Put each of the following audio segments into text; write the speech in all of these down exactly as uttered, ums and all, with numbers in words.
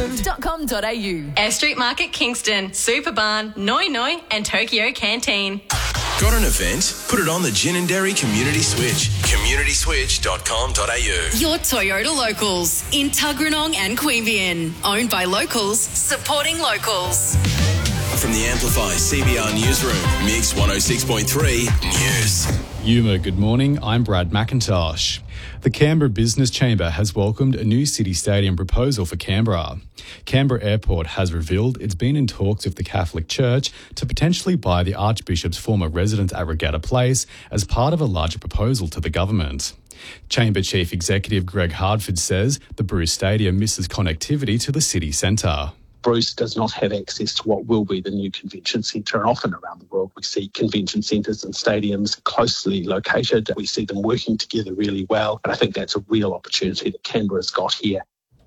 approved dot com dot a u. Air Street Market Kingston, Superbarn, Noi Noi and Tokyo Canteen. Got an event? Put it on the Gin and Dairy Community Switch. community switch dot com dot a u. Your Toyota Locals in Tuggeranong and Queanbeyan. Owned by locals, supporting locals. From the Amplify C B R Newsroom, Mix one oh six point three News. Yuma, good morning. I'm Brad McIntosh. The Canberra Business Chamber has welcomed a new city stadium proposal for Canberra. Canberra Airport has revealed it's been in talks with the Catholic Church to potentially buy the Archbishop's former residence at Regatta Place as part of a larger proposal to the government. Chamber Chief Executive Greg Hardford says the Bruce Stadium misses connectivity to the city centre. Bruce does not have access to what will be the new convention centre, and often around the world we see convention centres and stadiums closely located. We see them working together really well, and I think that's a real opportunity that Canberra's got here.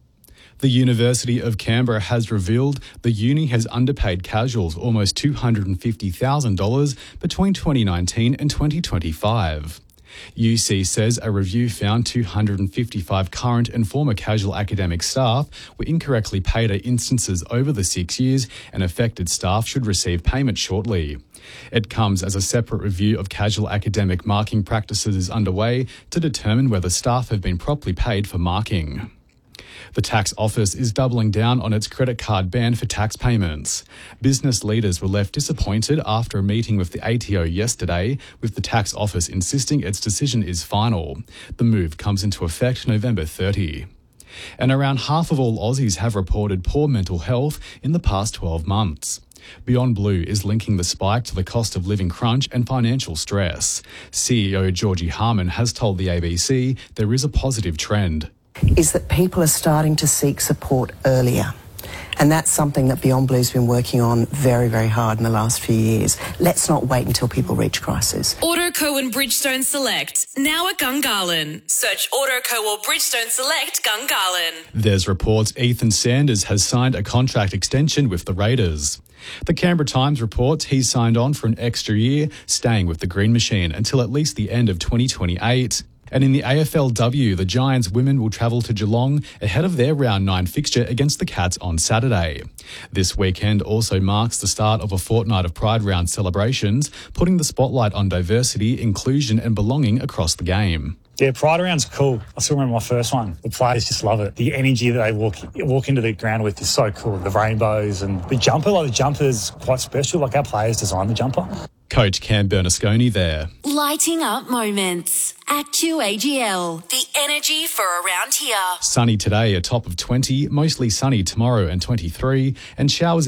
The University of Canberra has revealed the uni has underpaid casuals almost two hundred fifty thousand dollars between twenty nineteen and twenty twenty-five. U C says a review found two hundred fifty-five current and former casual academic staff were incorrectly paid at instances over the six years, and affected staff should receive payment shortly. It comes as a separate review of casual academic marking practices is underway to determine whether staff have been properly paid for marking. The tax office is doubling down on its credit card ban for tax payments. Business leaders were left disappointed after a meeting with the A T O yesterday, with the tax office insisting its decision is final. The move comes into effect November thirtieth. And around half of all Aussies have reported poor mental health in the past twelve months. Beyond Blue is linking the spike to the cost of living crunch and financial stress. C E O Georgie Harman has told the A B C there is a positive trend. Is that people are starting to seek support earlier. And that's something that Beyond Blue's been working on very, very hard in the last few years. Let's not wait until people reach crisis. Autoco and Bridgestone Select, now at Gungahlin. Search Autoco or Bridgestone Select Gungahlin. There's reports Ethan Sanders has signed a contract extension with the Raiders. The Canberra Times reports he's signed on for an extra year, staying with the Green Machine until at least the end of twenty twenty-eight. And in the A F L W, the Giants women will travel to Geelong ahead of their round nine fixture against the Cats on Saturday. This weekend also marks the start of a fortnight of Pride Round celebrations, putting the spotlight on diversity, inclusion and belonging across the game. Yeah, Pride Round's cool. I still remember my first one. The players just love it. The energy that they walk walk into the ground with is so cool. The rainbows and the jumper, like the jumper's quite special. Like our players designed the jumper. Coach Cam Bernasconi there. Lighting up moments. At Q A G L. The energy for around here. Sunny today, a top of twenty. Mostly sunny tomorrow and twenty-three. And showers